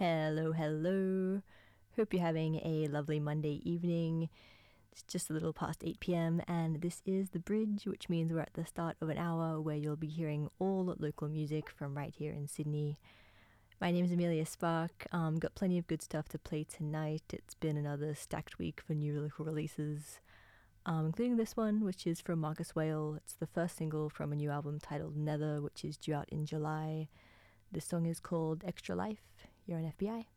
Hello, hello. Hope you're having a lovely Monday evening. It's just a little past 8 p.m. and this is The Bridge, which means we're at the start of an hour where you'll be hearing all local music from right here in Sydney. My name is Amelia Spark. Got plenty of good stuff to play tonight. It's been another stacked week for new local releases, including this one, which is from Marcus Whale. It's the first single from a new album titled Nether, which is due out in July. This song is called Extra Life. You're on FBI.